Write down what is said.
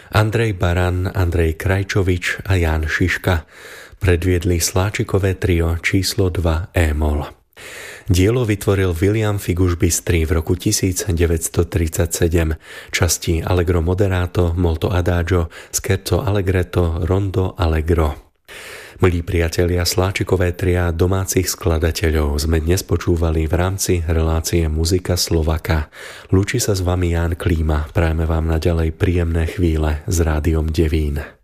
Andrej Baran, Andrej Krajčovič a Ján Šiška predviedli Sláčikové trio číslo 2 E-moll. Dielo vytvoril William Figuš Bystrý v roku 1937. Časti Allegro moderato, molto adagio, scherzo allegretto, rondo allegro. Milí priatelia, Sláčikové tria domácich skladateľov sme dnes počúvali v rámci relácie Muzika Slovaka. Lúči sa s vami Ján Klíma. Prajeme vám naďalej príjemné chvíle s Rádiom Devín.